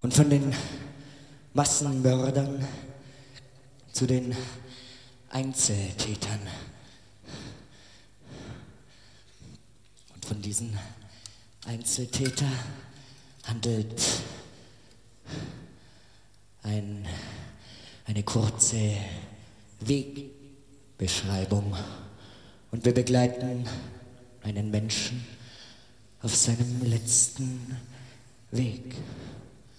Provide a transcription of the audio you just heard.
Und von den Massenmördern zu den Einzeltätern. Und von diesen Einzeltätern handelt eine kurze Wegbeschreibung. Und wir begleiten einen Menschen auf seinem letzten Weg.